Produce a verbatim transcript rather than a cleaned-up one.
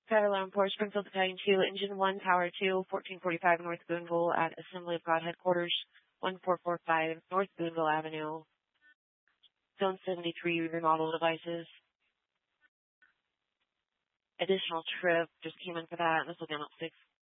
Fire alarm for Springfield Battalion two, Engine one, Tower two, fourteen forty-five North Boonville at Assembly of God Headquarters, one four four five North Boonville Avenue. Zone seventy-three remodel devices. Additional trip just came in for that. This will be on at six